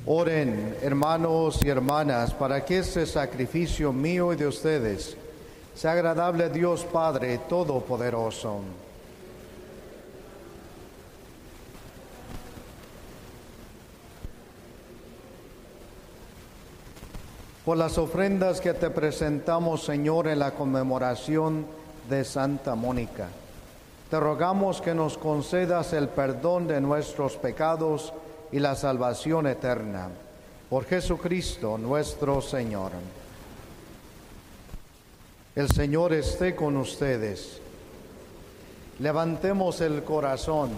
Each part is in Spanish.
Oren, hermanos y hermanas, para que este sacrificio mío y de ustedes sea agradable a Dios Padre Todopoderoso. Por las ofrendas que te presentamos, Señor, en la conmemoración de Santa Mónica, te rogamos que nos concedas el perdón de nuestros pecados y la salvación eterna. Por Jesucristo nuestro Señor. El Señor esté con ustedes. Levantemos el corazón.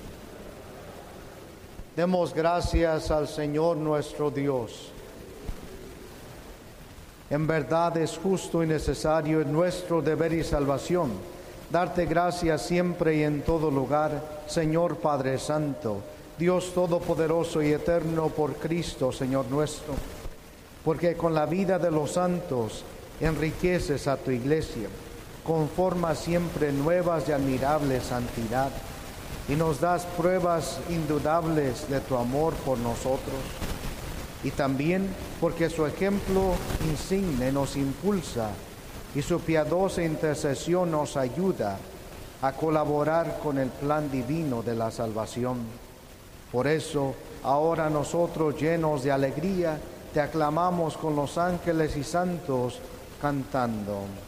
Demos gracias al Señor nuestro Dios. En verdad es justo y necesario, en nuestro deber y salvación, darte gracias siempre y en todo lugar, Señor Padre Santo, Dios Todopoderoso y Eterno, por Cristo, Señor nuestro, porque con la vida de los santos enriqueces a tu iglesia, conformas siempre nuevas y admirables santidad, y nos das pruebas indudables de tu amor por nosotros, y también porque su ejemplo insigne nos impulsa y su piadosa intercesión nos ayuda a colaborar con el plan divino de la salvación. Por eso, ahora nosotros, llenos de alegría, te aclamamos con los ángeles y santos, cantando.